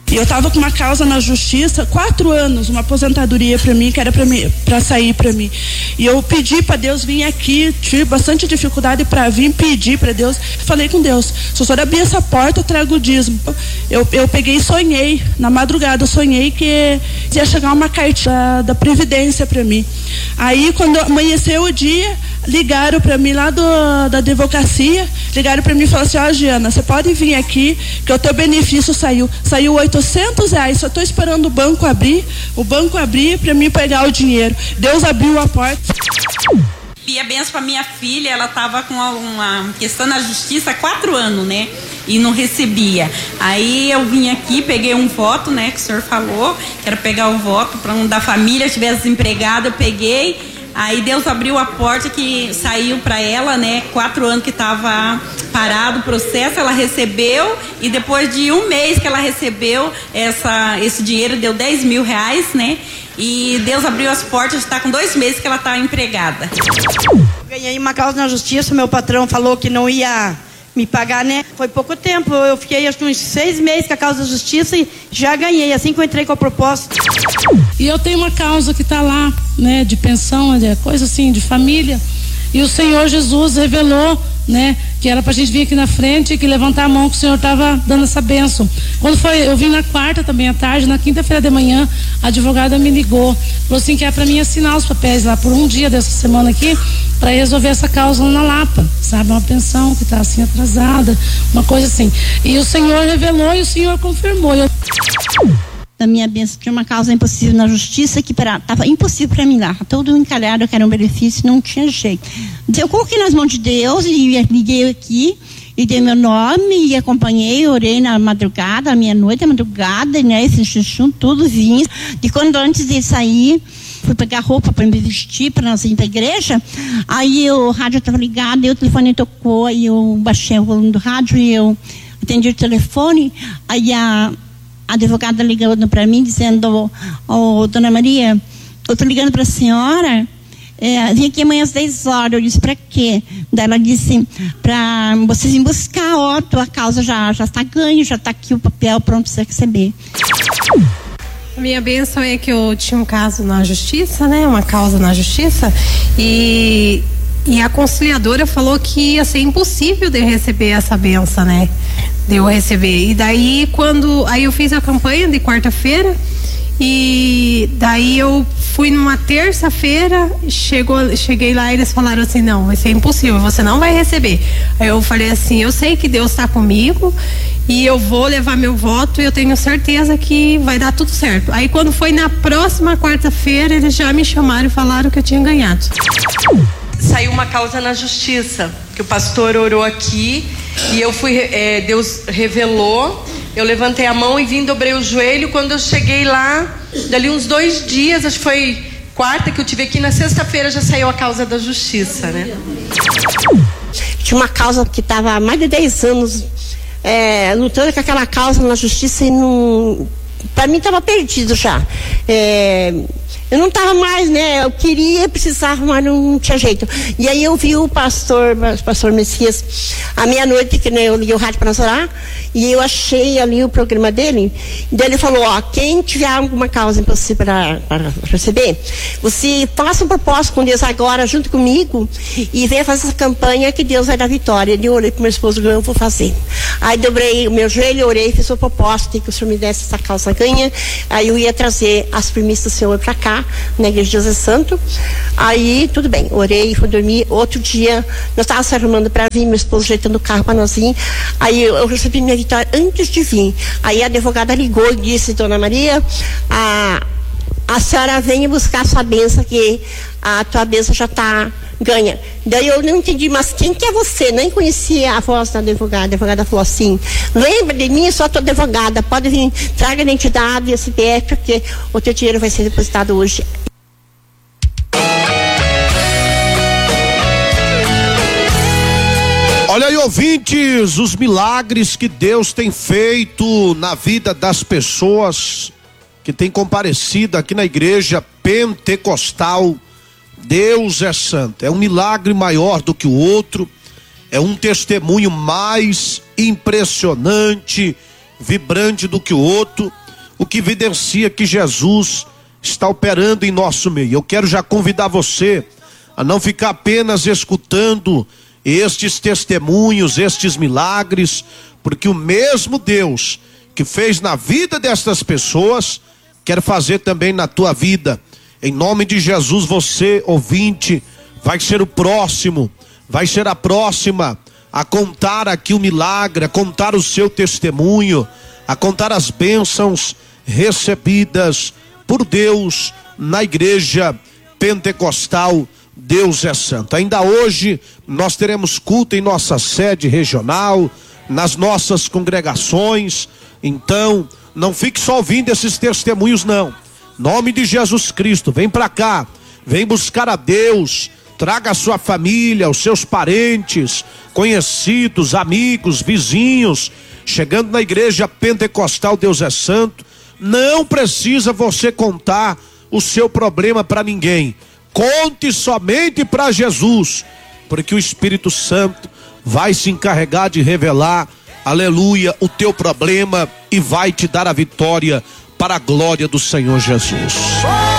E eu tava com uma causa na justiça, 4 anos, uma aposentadoria para mim, que era para sair para mim. E eu pedi para Deus vir aqui, tive bastante dificuldade para vir pedir para Deus. Falei com Deus, se o senhor abrir essa porta, eu trago o dízimo. Eu peguei e sonhei, na madrugada, eu sonhei que ia chegar uma cartinha da Previdência para mim. Aí, quando amanheceu o dia, ligaram para mim lá da advocacia, ligaram para mim e falaram assim: ó, Giana, você pode vir aqui, que o teu benefício saiu R$800, só estou esperando o banco abrir para mim pegar o dinheiro. Deus abriu a porta. E a benção para minha filha, ela estava com uma questão na justiça há 4 anos, né? E não recebia. Aí eu vim aqui, peguei um voto, né? Que o senhor falou, quero pegar o voto para um da família, estivesse desempregado, eu peguei. Aí Deus abriu a porta que saiu para ela, né? 4 anos que estava parado o processo, ela recebeu, e depois de 1 mês que ela recebeu esse dinheiro, deu R$10 mil, né? E Deus abriu as portas, está com 2 meses que ela está empregada. Ganhei uma causa na justiça, meu patrão falou que não ia me pagar, né? Foi pouco tempo, eu fiquei acho que uns 6 meses com a causa da justiça e já ganhei, assim que eu entrei com a proposta. E eu tenho uma causa que está lá, né, de pensão, coisa assim, de família. E o Senhor Jesus revelou, né, que era pra gente vir aqui na frente e que levantar a mão, que o Senhor estava dando essa bênção. Quando foi, eu vim na quarta também à tarde, na quinta-feira de manhã, a advogada me ligou, falou assim que é para mim assinar os papéis lá por um dia dessa semana aqui, para resolver essa causa na Lapa, sabe, uma pensão que está assim atrasada, uma coisa assim. E o Senhor revelou e o Senhor confirmou. Da minha bênção, tinha uma causa impossível na justiça que estava impossível para mim lá, todo encalhado, que era um benefício, não tinha jeito. Eu coloquei nas mãos de Deus e liguei aqui e dei meu nome e acompanhei, orei na madrugada, à meia-noite, à madrugada, né, esse jejum, tudo vinha. E quando antes de sair, fui pegar roupa para me vestir, para nós ir para a igreja, aí o rádio estava ligado, e o telefone tocou, aí eu baixei o volume do rádio e eu atendi o telefone, aí a advogada ligando para mim, dizendo: Dona Maria, eu estou ligando para a senhora, vim aqui amanhã às 10 horas. Eu disse: para quê? Daí ela disse: para vocês virem buscar, tua causa já está ganho, já está aqui o papel pronto para você receber. A minha bênção é que eu tinha um caso na justiça, né? Uma causa na justiça, e a conciliadora falou que ia ser impossível de receber essa bênção, né? De eu receber. E daí aí eu fiz a campanha de quarta-feira, e daí eu fui numa terça-feira, cheguei lá e eles falaram assim: não, vai ser impossível, você não vai receber. Aí eu falei assim: eu sei que Deus está comigo e eu vou levar meu voto e eu tenho certeza que vai dar tudo certo. Aí quando foi na próxima quarta-feira, eles já me chamaram e falaram que eu tinha ganhado. Saiu uma causa na justiça, que o pastor orou aqui, e eu fui, Deus revelou, eu levantei a mão e vim, dobrei o joelho. Quando eu cheguei lá, dali uns 2 dias, acho que foi quarta que eu tive aqui, na sexta-feira já saiu a causa da justiça, né? Tinha uma causa que estava há mais de 10 anos lutando com aquela causa na justiça e não, para mim estava perdido já. Eu não estava mais, né? Eu queria, precisava, mas não tinha jeito. E aí eu vi o pastor Messias, à meia-noite, que né, eu liguei o rádio para nós orar, e eu achei ali o programa dele. E daí ele falou: quem tiver alguma causa impossível para receber, você faça um propósito com Deus agora, junto comigo, e venha fazer essa campanha que Deus vai dar vitória. E eu orei para o meu esposo: eu vou fazer. Aí dobrei o meu joelho, orei, fiz o propósito que o Senhor me desse essa causa ganha. Aí eu ia trazer as primícias do Senhor para cá, na igreja de Jesus Santo. Aí tudo bem, orei, fui dormir. Outro dia nós estávamos se arrumando para vir, meu esposo ajeitando o carro para nós ir. Aí eu recebi minha vitória antes de vir. Aí a advogada ligou e disse: Dona Maria, a senhora venha buscar a sua bênção, que a tua bênção já está ganha. Daí eu não entendi: mas quem que é você? Nem conhecia a voz da advogada. A advogada falou assim: lembra de mim, eu sou a tua advogada, pode vir, traga a identidade e a CPF, porque o teu dinheiro vai ser depositado hoje. Olha aí, ouvintes, os milagres que Deus tem feito na vida das pessoas que têm comparecido aqui na igreja pentecostal. Deus é santo, é um milagre maior do que o outro, é um testemunho mais impressionante, vibrante do que o outro. o que evidencia que Jesus está operando em nosso meio. Eu quero já convidar você a não ficar apenas escutando estes testemunhos, estes milagres, porque o mesmo Deus que fez na vida destas pessoas, quer fazer também na tua vida. Em nome de Jesus, você, ouvinte, vai ser o próximo, vai ser a próxima a contar aqui o milagre, a contar o seu testemunho, a contar as bênçãos recebidas por Deus na igreja pentecostal Deus é Santo. Ainda hoje nós teremos culto em nossa sede regional, nas nossas congregações. Então não fique só ouvindo esses testemunhos, não. Em nome de Jesus Cristo, vem pra cá, vem buscar a Deus, traga a sua família, os seus parentes, conhecidos, amigos, vizinhos, chegando na igreja pentecostal Deus é Santo. Não precisa você contar o seu problema para ninguém, conte somente para Jesus, porque o Espírito Santo vai se encarregar de revelar, aleluia, o teu problema e vai te dar a vitória para a glória do Senhor Jesus.